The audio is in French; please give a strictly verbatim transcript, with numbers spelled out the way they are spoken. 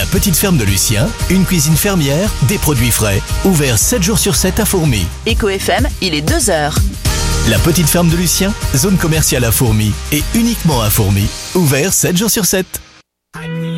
petite ferme de Lucien, une cuisine fermière, des produits frais. Ouvert sept jours sur sept à Fourmies. Éco F M, il est deux heures. La petite ferme de Lucien, zone commerciale à Fourmies et uniquement à Fourmies. Ouvert sept jours sur sept.